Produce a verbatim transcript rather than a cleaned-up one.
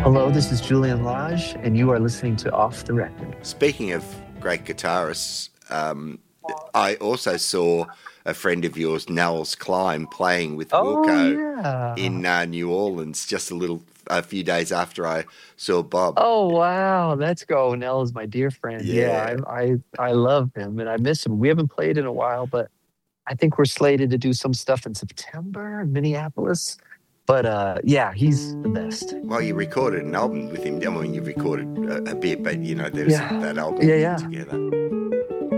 Hello, this is Julian Lage, and you are listening to Off the Record. Speaking of great guitarists, um, I also saw a friend of yours, Nels Cline, playing with Oh, Wilco yeah. in uh, New Orleans just a little a few days after I saw Bob. Oh, wow. Let's go. Nell is my dear friend. Yeah, Yeah. I, I I love him, and I miss him. We haven't played in a while, but I think we're slated to do some stuff in September in Minneapolis. But uh, yeah, he's the best. Well, you recorded an album with him. I mean, you recorded a, a bit, but, you know, there was Yeah. that album Yeah, yeah. together.